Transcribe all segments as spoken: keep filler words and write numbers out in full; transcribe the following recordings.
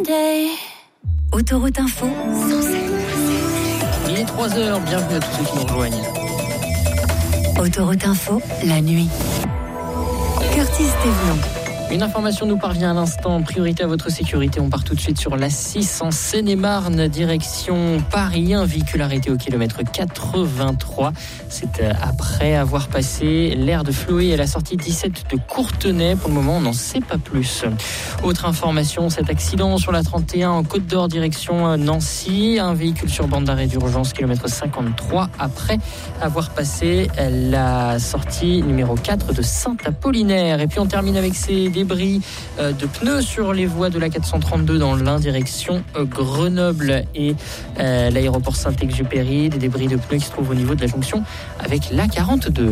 Monday. Autoroute Info, cent sept. Il est trois heures, bienvenue à tous ceux qui nous rejoignent. Autoroute Info, la nuit. Curtis Thévenot. Une information nous parvient à l'instant, priorité à votre sécurité. On part tout de suite sur l'A six en Seine-et-Marne, direction Paris. Un véhicule arrêté au kilomètre quatre-vingt-trois. C'est après avoir passé l'aire de Floé à la sortie dix-sept de Courtenay. Pour le moment, on n'en sait pas plus. Autre information, cet accident sur la trente et un en Côte d'Or, direction Nancy. Un véhicule sur bande d'arrêt d'urgence, kilomètre cinquante-trois, après avoir passé la sortie numéro quatre de Saint-Apollinaire. Et puis on termine avec ces débris de pneus sur les voies de la quatre cent trente-deux dans l'Ain, direction Grenoble et euh, l'aéroport Saint-Exupéry. Des débris de pneus qui se trouvent au niveau de la jonction avec l'A quarante-deux.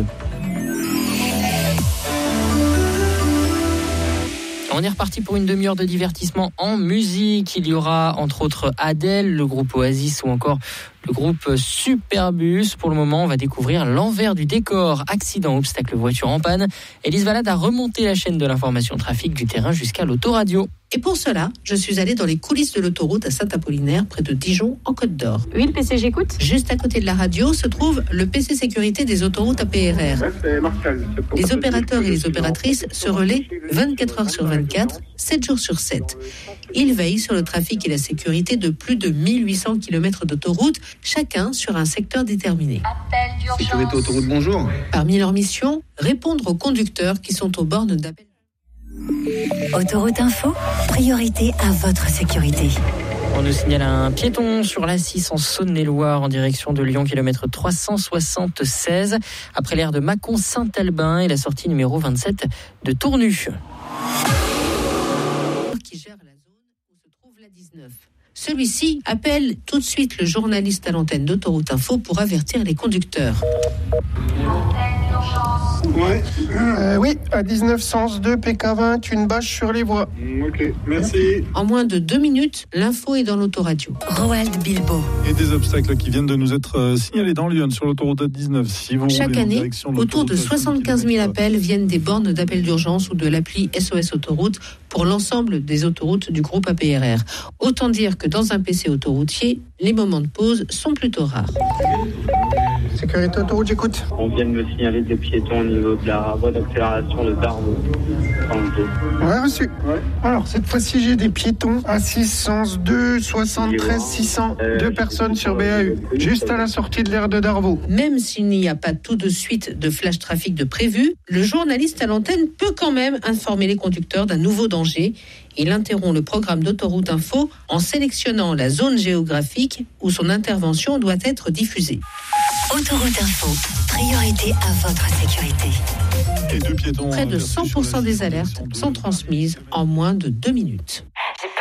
On est reparti pour une demi-heure de divertissement en musique. Il y aura entre autres Adèle, le groupe Oasis ou encore le groupe Superbus. Pour le moment, on va découvrir l'envers du décor. Accident, obstacle, voiture en panne. Élise Valade a remonté la chaîne de l'information trafic du terrain jusqu'à l'autoradio. Et pour cela, je suis allée dans les coulisses de l'autoroute à Saint-Apollinaire, près de Dijon, en Côte d'Or. Oui, le P C, j'écoute. Juste à côté de la radio se trouve le P C sécurité des autoroutes A P R R. Les opérateurs et les opératrices se relaient vingt-quatre heures sur vingt-quatre, sept jours sur sept. Ils veillent sur le trafic et la sécurité de plus de mille huit cents kilomètres d'autoroute, chacun sur un secteur déterminé. Sécurité autoroute, bonjour. Parmi leurs missions, répondre aux conducteurs qui sont aux bornes d'appel. Autoroute Info, priorité à votre sécurité. On nous signale un piéton sur l'A six en Saône-et-Loire en direction de Lyon, kilomètre trois cent soixante-seize, après l'aire de Mâcon-Saint-Albin et la sortie numéro vingt-sept de Tournu. Qui gère la zone où se trouve l'A dix-neuf. Celui-ci appelle tout de suite le journaliste à l'antenne d'Autoroute Info pour avertir les conducteurs. Ouais. Euh, oui, à dix-neuf sens deux P K vingt, une bâche sur les voies. Ok, merci. En moins de deux minutes, l'info est dans l'autoradio. Roald Bilbo. Et des obstacles qui viennent de nous être euh, signalés dans Lyon sur l'autoroute A dix-neuf. Si vous Chaque roulez en année, direction de autour de l'autoroute A cinq soixante-quinze mille kilomètres, appels viennent des bornes d'appel d'urgence ou de l'appli S O S Autoroute pour l'ensemble des autoroutes du groupe A P R R. Autant dire que dans un P C autoroutier, les moments de pause sont plutôt rares. Sécurité autoroute, j'écoute. On vient de me signaler des piétons au niveau de la voie d'accélération de Darbo. Ouais, reçu. Ouais. Alors, cette fois-ci, j'ai des piétons à six sens deux, soixante-treize six cents. Euh, Deux personnes sur B A U, juste à la sortie de l'aire de Darbo. Même s'il n'y a pas tout de suite de flash trafic de prévu, le journaliste à l'antenne peut quand même informer les conducteurs d'un nouveau danger. Il interrompt le programme d'Autoroute Info en sélectionnant la zone géographique où son intervention doit être diffusée. Autoroute Info, priorité à votre sécurité. Et deux piétons, Près de euh, cent pour cent des alertes sont transmises en moins de deux minutes.